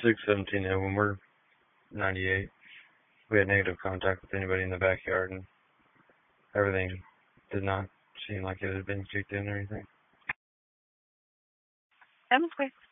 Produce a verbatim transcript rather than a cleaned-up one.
six seventeen November ninety-eight. We had negative contact with anybody in the backyard, and everything did not seem like it had been kicked in or anything. That was quick.